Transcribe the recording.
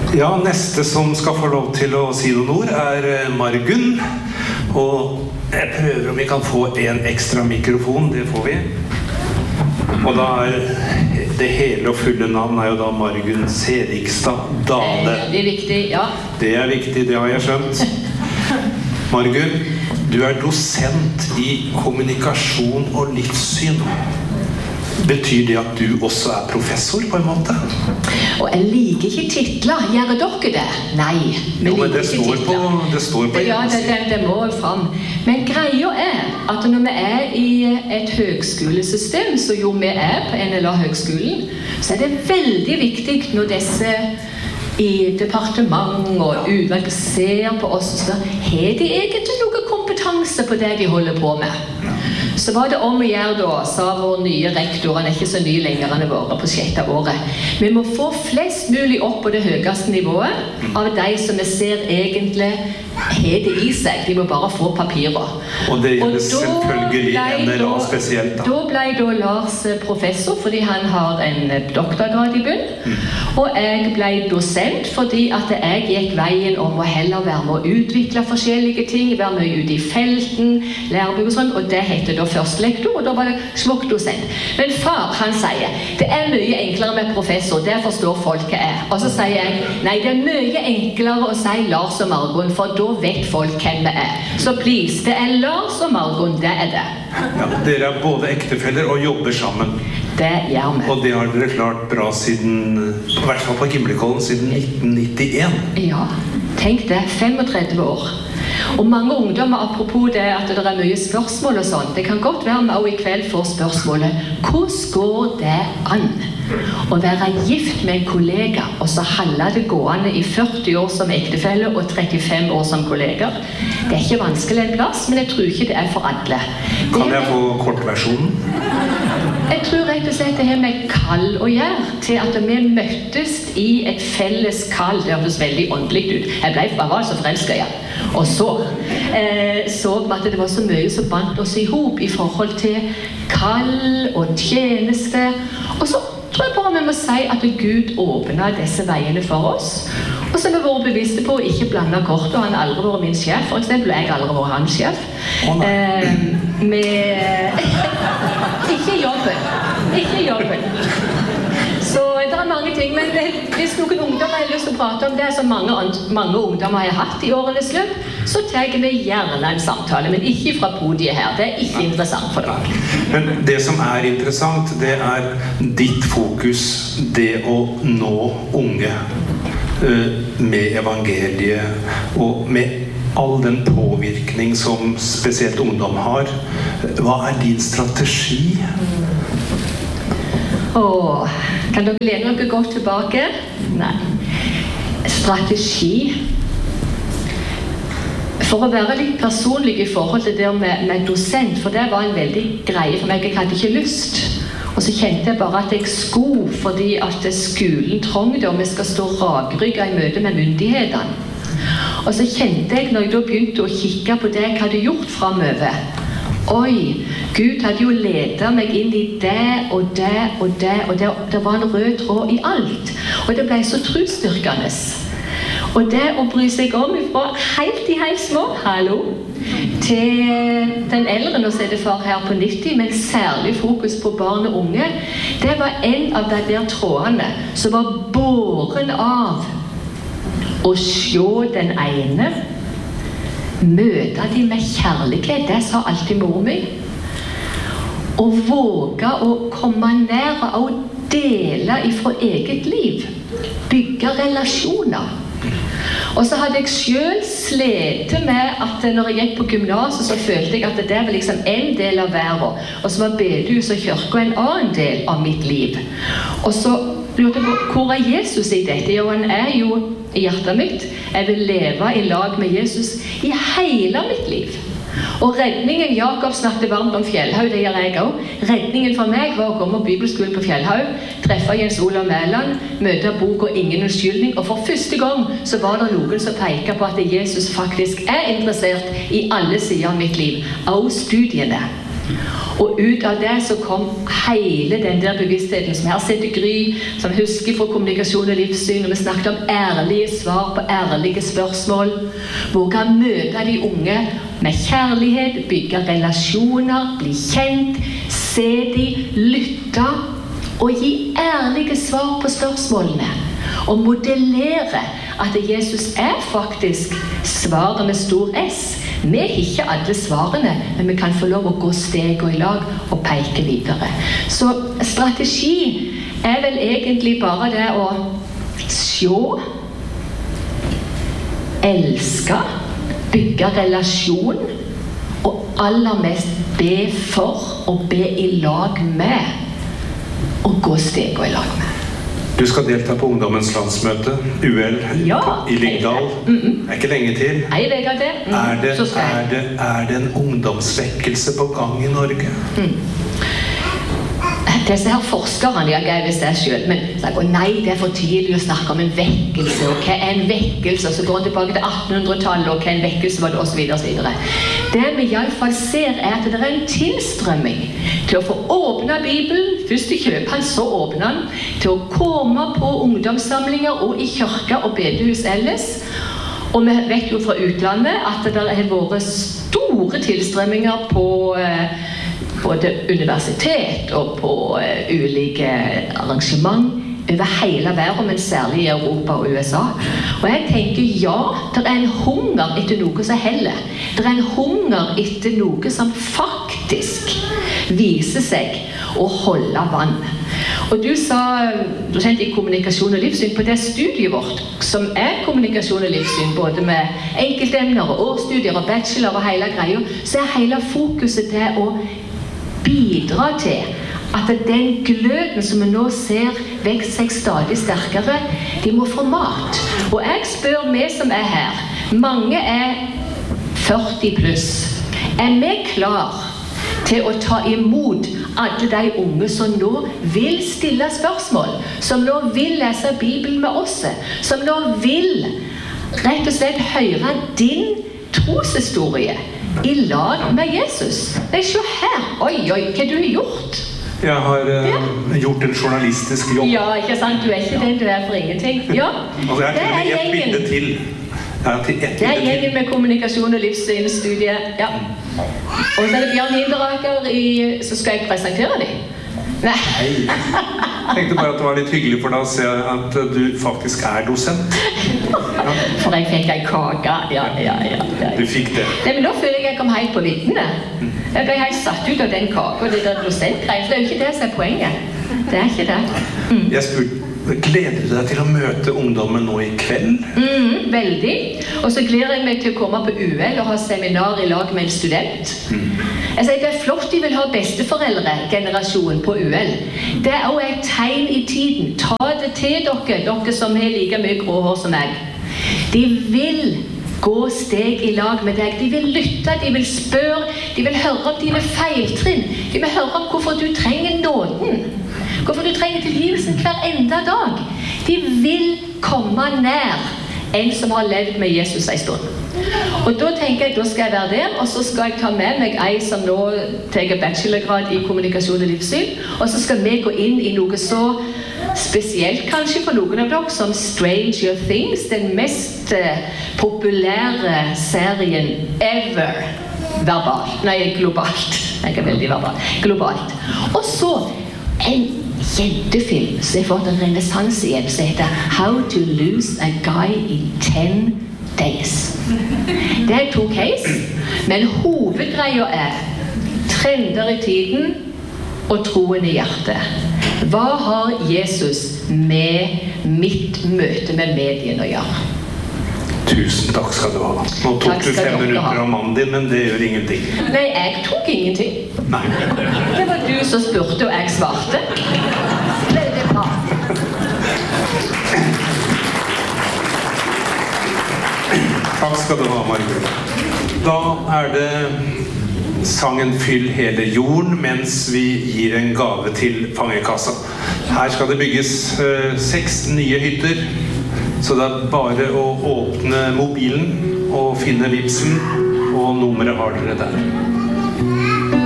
Ja, neste som skal få lov til å si noen ord Margunn. Og jeg prøver om vi kan få en ekstra mikrofon, det får vi. Og da det hele og fulle navn jo da Margunn Serigstad Dale. Det viktig, ja. Det viktig, det har jeg skjønt. Margunn, du dosent i kommunikasjon og livssyn. Betyr det at du også professor på en måte? Og jeg liker ikke titler. Gjør dere det? Nei, vi liker ikke titler. Det står på ja, det må fram. Men greia at når vi i et høgskolesystem, så jo vi på NLA-høgskolen, så det veldig viktig når disse i departement og utvalg ser på oss, så har de egentlig noe kompetanse på det de holder på med. Så var det om å gjøre da, sa vår nye rektor, han ikke så ny lenger enn våre på 6. året. Vi må få flest mulig opp på det høyeste nivået av de som vi ser egentlig har det i seg. De må bare få papirer. Og det gjelder selvfølgelig NLA spesielt da. Da ble da Lars professor fordi han har en doktorgrad i bunn. Og jeg ble dosent fordi at jeg gikk veien om å heller være med å utvikle forskjellige ting, være med ut i felten, lærebok og sånn, og det heter da førstelektor, og da var det smokkdosent. Men far, han sier, det mye enklere med professor, det forstår folket Og så sier jeg, nei, det mye enklere å si Lars og Margunn, for da vet folk hvem vi Så please, det Lars og Margunn, det det. Ja, dere både ektefeller og jobber sammen. Det gjør vi. Og det har dere klart bra siden, i hvert fall på Gimlekollen, siden 1991. Ja, tenk det, 35 år. Og mange ungdommer, apropos det at det mye spørsmål og sånt, det kan godt være vi også i kveld får spørsmålet, hvordan går det an å være gift med en kollega og så holde det gående i 40 år som ektefelle og 35 år som kollega? Det ikke vanskelig en plass, men jeg tror ikke det for alle. Kan jeg få kortversjonen? Jeg tror rett og slett det har med kall å gjøre, til at vi møttes i et felles kall. Det hørtes veldig åndelig ut. Jeg var så forelsket igjen. Og så vi at det var så mye som bandt oss i hop i forhold til kall og tjeneste. Og så tror jeg bare vi må si at Gud åpnet disse veiene for oss. Og så har vi vært bevisste på å ikke blande kort, og han har aldri vært min sjef, for eksempel, og jeg har aldri vært hans sjef. Ikke jobben. Så det mange ting, men hvis noen ungdommer har lyst til å prate om det som mange ungdommer har hatt i årenes løp, så tar vi gjerne en samtale, men ikke fra podiet her. Det ikke interessant for dere. Men det som interessant, det ditt fokus, det å nå unge med evangeliet og med all den påvirkning som spesielt ungdom har. Hva din strategi? Kan dere lene dere godt tilbake? Nei. Strategi. For å være litt personlig i forhold til det med dosent, for det var en veldig greie for meg. Jeg hadde ikke lyst. Og så kjente jeg bare at jeg skulle, fordi at skolen trengte, og vi skal stå rakrygget i møte med myndighetene. Og så kjente jeg, når jeg da begynte å kikke på det jeg hadde gjort fremover, oi, Gud hadde jo ledet meg inn i det og det og det, og det var en rød tråd i alt. Og det ble så trosstyrkende. Og det å bry seg om fra helt små, til den eldre, nå er det far her på 90, men særlig fokus på barn og unge, det var en av de der trådene som var båren av å se den ene, møte de med kjærlighet, det sa alltid mor mi, og våge å komme nær og dele ifra eget liv, bygge relasjoner. Og så hadde jeg selv slet med at når jeg gikk på gymnaset, så følte jeg at det var liksom en del av verden, og så var bedehus og kirke en annen del av mitt liv. Og så lurte jeg på, hvor Jesus i dette? Jo, han jo i hjertet mitt. Jeg vil leve i lag med Jesus i hele mitt liv. Og redningen, Jakob snakket varmt om Fjellhaug, det gjør jeg også. Redningen for meg var å komme på bibelskolen på Fjellhaug, treffe Jens Olav Mæland, møte boka Ingen unnskyldning, og for første gang så var det noen som peker på at Jesus faktisk interessert i alle sider av mitt liv, og studiene. Og ut av det så kom hele den der bevisstheten som her sitter Gry, som husker fra kommunikasjon og livssyn, og vi snakket om ærlige svar på ærlige spørsmål. Våge å møte de unge med kjærlighet, bygge relasjoner, bli kjent, se de, lytte og gi ærlige svar på spørsmålene. Og modellere at Jesus faktisk svaret med stor S. Vi har ikke alle svarene, men vi kan få lov å gå steg og i lag og peke videre. Så strategi vel egentlig bare det å se, elske, bygge relasjon, og aller mest be for og be i lag med, og gå steg og i lag med. Du skal delta på ungdommens landsmøte, UL, i Lyngdal. Ikke lenge til. Nei, jeg vet det. Er det en ungdomsvekkelse på gang i Norge? Disse her forskerne, de har gavet seg selv, men nei, det for tidlig å snakke om en vekkelse, og hva en vekkelse, og så går han tilbake til 1800-tallet, og hva en vekkelse var det, og så videre, og så videre. Det vi i alle fall ser at det en tilstrømming til å få åpne Bibelen, først i kjøpen, så åpne den, til å komme på ungdomssamlinger og i kirker og bedehus ellers. Og vi vet jo fra utlandet at det har vært store tilstrømminger på både universitet og på ulike arrangement over hele verden, men særlig i Europa og USA. Og jeg tenker det en hunger etter noe som heller. Det en hunger etter noe som faktisk viser seg å holde vann. Og du sa, du kjente i kommunikasjon og livssyn, på det studiet vårt, som kommunikasjon og livssyn, både med enkeltemner og årsstudier og bachelor og hele greia, så hele fokuset det å bidra til at den gløden som vi nå ser vekst seg stadig sterkere, de må få mat. Og jeg spør meg som her, mange 40 pluss, vi klar til å ta imot alle de unge som nå vil stille spørsmål, som nå vil lese Bibelen med oss, som nå vil rett og slett høre din troshistorie i lag med Jesus. Nei, se her. Oi, hva du har gjort? Jeg har gjort en journalistisk jobb. Ja, ikke sant? Du ikke den, du for ingenting. Ja, altså, det et bilde til. Det gjengen med kommunikasjon og livssynsstudiet. Ja. Og så det Bjørn Hilderaker så skal jeg presentere dem. Nei. Jeg tenkte bare at det var litt hyggelig for deg å se at du faktisk dosent. Ja. For jeg fikk en kake. Ja. Du fikk det. Nei, men da føler jeg kom helt på viddene. Jeg ble helt satt ut av den kake og det der dosentgreien. Det jo ikke det som poenget. Det ikke det. Jeg spurte, gleder du deg til å møte ungdommen nå i kveld? Veldig. Og så gleder jeg meg til å komme på UL og ha seminar i lag med en student. Det flott de vil ha besteforeldre-generasjon på UL. Det også et tegn i tiden. Ta det til dere som har like mye grå hår som meg. De vil gå steg i lag med deg. De vil lytte, de vil spørre, de vil høre om dine feiltrinn. De vil høre om hvorfor du trenger nåden. Hvorfor du trenger tilgivelsen hver enda dag. De vil komme nær en som har levd med Jesus en stund. Og da tenker jeg, da skal jeg være der, og så skal jeg ta med meg en som nå tar bachelorgrad i kommunikasjon og livssyn, og så skal vi gå inn i noe så spesielt kanskje for noen av dere som Stranger Things, den mest populære serien ever. Globalt. Jeg veldig verbal. Globalt. Og så en jentefilm som har fått en renessanse igjen, som heter How to Lose a Guy in 10 Days. Det 2 case, men hovedgreia trender i tiden og troen i hjertet. Hva har Jesus med mitt møte med medien å gjøre? Tusen takk skal du ha. Nå tok du 5 minutter av mannen din, men det gjør ingenting. Nei, jeg tok ingenting. Nei. Det var du som spurte, og jeg svarte. Veldig bra. Takk skal du ha, Margrethe. Da det sangen Fyll hele jorden, mens vi gir en gave til fangekassa. Her skal det bygges 6 nye hytter. Så det bare å åpne mobilen og finne vipsen, og nummeret har dere der.